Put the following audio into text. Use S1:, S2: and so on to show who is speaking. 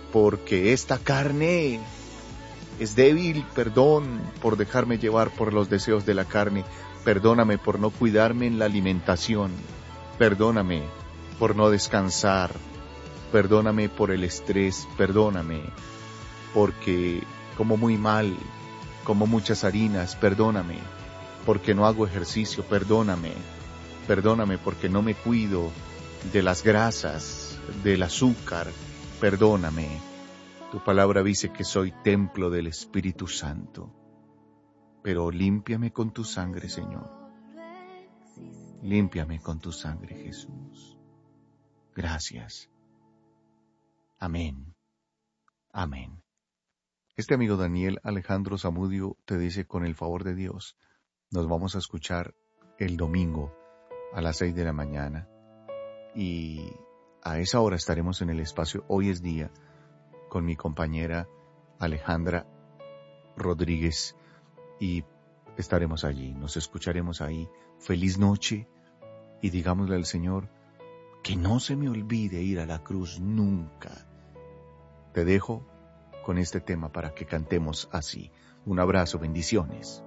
S1: porque esta carne es débil. Perdón por dejarme llevar por los deseos de la carne. Perdóname por no cuidarme en la alimentación. Perdóname por no descansar. Perdóname por el estrés. Perdóname porque como muy mal, como muchas harinas. Perdóname porque no hago ejercicio. Perdóname. Perdóname porque no me cuido de las grasas, del azúcar. Perdóname. Tu palabra dice que soy templo del Espíritu Santo. Pero límpiame con tu sangre, Señor. Límpiame con tu sangre, Jesús. Gracias. Amén. Amén. Este amigo Daniel Alejandro Zamudio te dice, con el favor de Dios, nos vamos a escuchar el domingo a las 6 de la mañana. Y a esa hora estaremos en el espacio Hoy es Día con mi compañera Alejandra Rodríguez y estaremos allí, nos escucharemos ahí. Feliz noche y digámosle al Señor que no se me olvide ir a la cruz nunca. Te dejo con este tema para que cantemos así. Un abrazo, bendiciones.